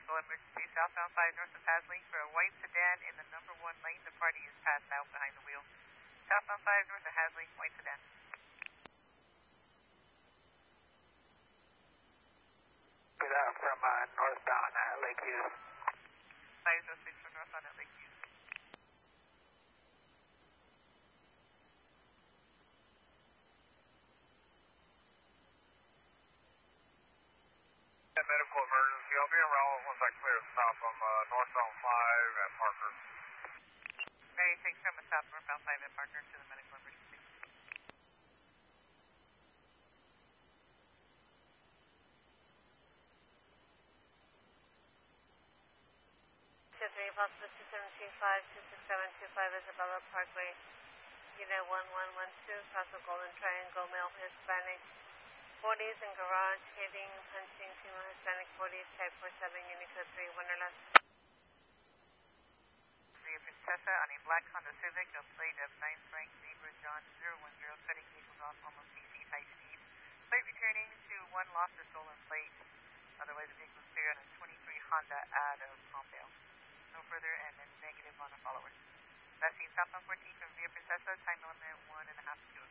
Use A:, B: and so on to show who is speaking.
A: Medical emergency southbound 5 north of Hasley for a white sedan in the number 1 lane. The party is passed out behind the wheel. Southbound 5 north of Hasley, white sedan.
B: Get out from northbound at Lakeview.
A: 506 from northbound at Lakeview.
C: Medical emergency. I'll be around once I clear stop. I'm northbound 5 at Parker.
A: Okay, take from a stop northbound 5 at Parker to the medical emergency.
D: 2-3, possible 272-5, 26725 Isabella Parkway, unit 1112, Castle Golden Triangle, male Hispanic, 40s in garage, hitting, punching, female Hispanic, 40s, type 47, Unicode 3, Wonderland.
A: Via Princessa on a black Honda Civic, a plate of 9 Frank Zebra John 010, cutting vehicles off almost DC high speed. Plate returning to 1 lost or stolen plate. Otherwise, the vehicle is clear on a 23 Honda out of Palmdale. No further and then negative on a follower. Last seen southbound 14 from Via Princessa, time limit 1.5 to 2.